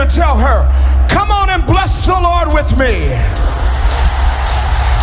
tell her, come on and bless the Lord with me.